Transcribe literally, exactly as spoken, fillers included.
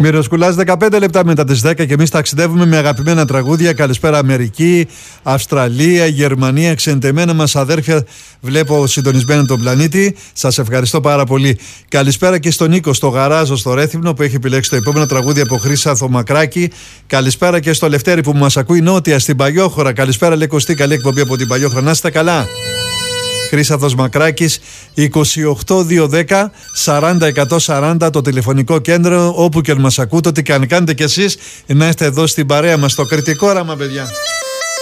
Μυροσκουλάς δεκαπέντε λεπτά μετά τις δέκα και εμείς ταξιδεύουμε με αγαπημένα τραγούδια. Καλησπέρα Αμερική, Αυστραλία, Γερμανία, εξεντεμένα μας αδέρφια. Βλέπω συντονισμένο τον πλανήτη. Σας ευχαριστώ πάρα πολύ. Καλησπέρα και στον Νίκο, στο Γαράζο, στο Ρέθυμνο που έχει επιλέξει το επόμενο τραγούδι από Χρύσαθο Μακράκη. Καλησπέρα και στο Λευτέρη που μας ακούει νότια στην Παγιόχωρα. Καλησπέρα λέει Κωστή, καλή εκπομπή από την Παγιόχωρα. Να είστε καλά. Χρύσαθος Μακράκης, είκοσι οκτώ διακόσια δέκα σαράντα εκατόν σαράντα το τηλεφωνικό κέντρο, όπου και αν μας ακούτε, ό,τι και αν κάνετε κι εσείς, να είστε εδώ στην παρέα μας, στο κριτικό όραμα, παιδιά.